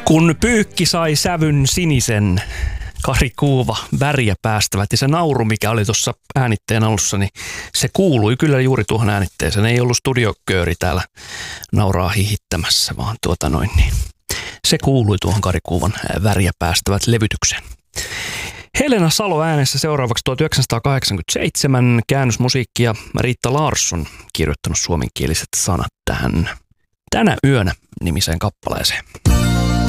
Kun pyykki sai sävyn sinisen, Kari Kuuva väriä päästävät ja se nauru, mikä oli tuossa äänitteen alussa, niin se kuului kyllä juuri tuohon äänitteeseen. Ei ollut studiokööri täällä nauraa hihittämässä, vaan se kuului tuohon Kari Kuuvan väriä päästävät levytykseen. Helena Salo äänessä seuraavaksi 1987 käännösmusiikki ja Riitta Larsson kirjoittanut suomenkieliset sanat tähän Tänä yönä -nimiseen kappaleeseen.